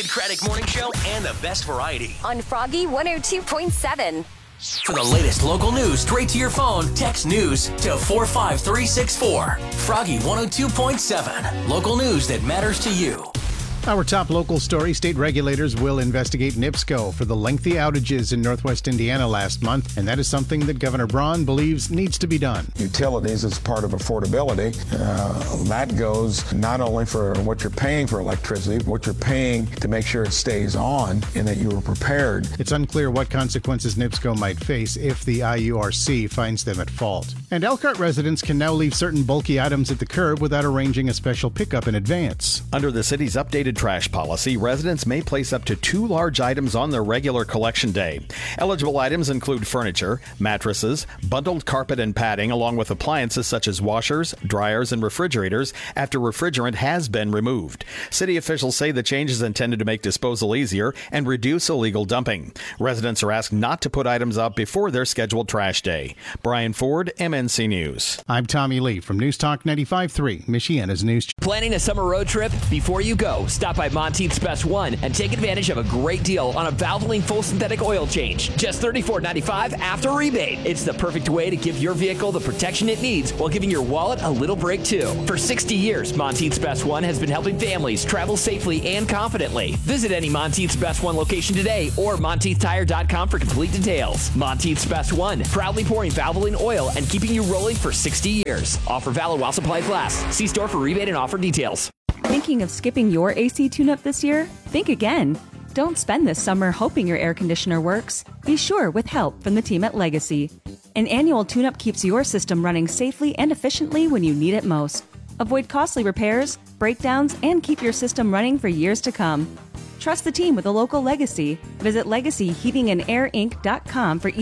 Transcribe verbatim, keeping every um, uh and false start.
Kid Craddock Morning Show and the best variety. On Froggy one oh two point seven. For the latest local news straight to your phone, text news to four five three six four. Froggy one oh two point seven. Local news that matters to you. Our top local story, state regulators will investigate NIPSCO for the lengthy outages in Northwest Indiana last month, and that is something that Governor Braun believes needs to be done. Utilities is part of affordability. Uh, that goes not only for what you're paying for electricity, but what you're paying to make sure it stays on and that you are prepared. It's unclear what consequences NIPSCO might face if the I U R C finds them at fault. And Elkhart residents can now leave certain bulky items at the curb without arranging a special pickup in advance. Under the city's updated trash policy, residents may place up to two large items on their regular collection day. Eligible items include furniture, mattresses, bundled carpet and padding, along with appliances such as washers, dryers, and refrigerators after refrigerant has been removed. City officials say the change is intended to make disposal easier and reduce illegal dumping. Residents are asked not to put items up before their scheduled trash day. Brian Ford, M N C News. I'm Tommy Lee from News Talk ninety-five point three, Michiana's News. Planning a summer road trip? Before you go, stop by Monteith's Best One and take advantage of a great deal on a Valvoline full synthetic oil change. Just thirty-four ninety-five after rebate. It's the perfect way to give your vehicle the protection it needs while giving your wallet a little break too. For sixty years, Monteith's Best One has been helping families travel safely and confidently. Visit any Monteith's Best One location today or Monteith Tire dot com for complete details. Monteith's Best One, proudly pouring Valvoline oil and keeping you rolling for sixty years. Offer valid while supplies last. See store for rebate and offer details. Thinking of skipping your A C tune-up this year? Think again. Don't spend this summer hoping your air conditioner works. Be sure with help from the team at Legacy. An annual tune-up keeps your system running safely and efficiently when you need it most. Avoid costly repairs, breakdowns, and keep your system running for years to come. Trust the team with a local Legacy. Visit legacy heating and air inc dot com for